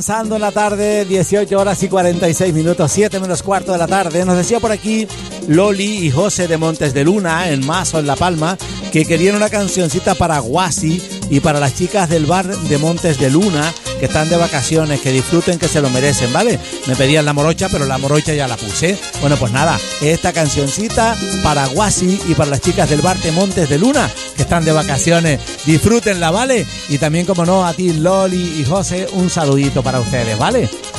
Pasando en la tarde, 18 horas y 46 minutos, 7 menos cuarto de la tarde. Nos decía por aquí Loli y José de Montes de Luna, en Mazo, en La Palma, que querían una cancioncita para Guasi y para las chicas del bar de Montes de Luna, que están de vacaciones, que disfruten, que se lo merecen, ¿vale? Me pedían la morocha, pero la morocha ya la puse. Bueno, pues nada, esta cancioncita para Guasi y para las chicas del bar de Montes de Luna, que están de vacaciones. Disfrútenla, ¿vale? Y también, como no, a ti, Loli y José, un saludito para ustedes, ¿vale?